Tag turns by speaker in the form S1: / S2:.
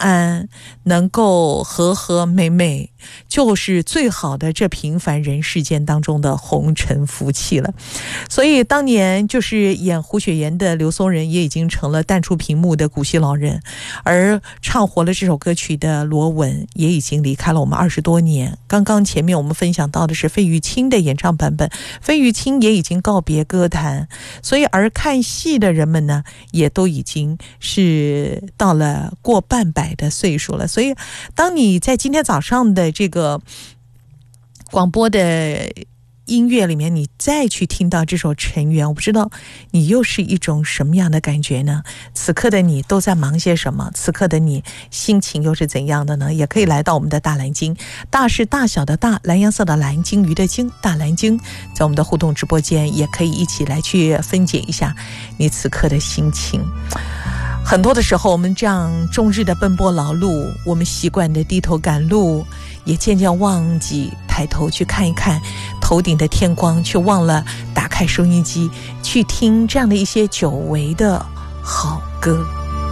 S1: 安，能够和和美美，就是最好的这平凡人世间当中的红尘福气了。所以当年就是演胡雪岩的刘松仁也已经成了淡出屏幕的古稀老人，而唱活了这首歌曲的罗文也已经离开了我们20多年。刚刚前面我们分享到的是费玉清的演唱版本，费玉清也已经告别歌坛，所以而看戏的人们呢，也都已经是到了过半百的岁数了。所以当你在今天早上的这个广播的音乐里面，你再去听到这首《尘缘》，我不知道你又是一种什么样的感觉呢？此刻的你都在忙些什么？此刻的你心情又是怎样的呢？也可以来到我们的大蓝鲸，大是大小的大，蓝颜色的蓝，鲸鱼的鲸，大蓝鲸，在我们的互动直播间也可以一起来去分解一下你此刻的心情。很多的时候我们这样终日的奔波劳碌，我们习惯的低头赶路，也渐渐忘记抬头去看一看头顶的天光，却忘了打开收音机去听这样的一些久违的好歌。